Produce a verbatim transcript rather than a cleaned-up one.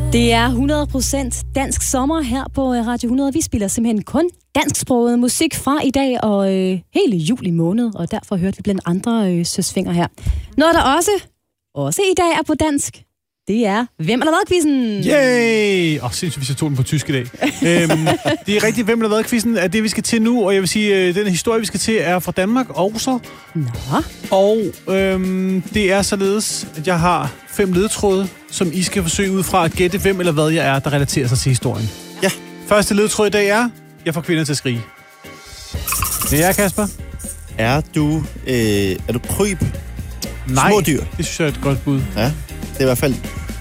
Det er hundrede procent dansk sommer her på Radio hundrede. Vi spiller simpelthen kun dansksproget musik fra i dag og øh, hele juli måned, og derfor hørte vi blandt andre øh, søsfinger her. Noget, der også, også i dag er på dansk, det er Hvem eller hvad-quizzen. Yay! Åh, oh, sindssygt, hvis jeg tog den på tysk i dag. øhm, det er rigtigt, Hvem eller hvad-quizzen er det, vi skal til nu, og jeg vil sige, at den historie, vi skal til, er fra Danmark også. Nå. Og øhm, det er således, at jeg har fem ledtråde, som I skal forsøge ud fra at gætte, hvem eller hvad jeg er, der relaterer sig til historien. Ja. Første ledtråd i dag er, jeg får kvinder til at skrige. Det er Kasper. Er du, øh, er du kryb? Nej, Små dyr? Det synes jeg er et godt bud. Ja, det er i hvert fald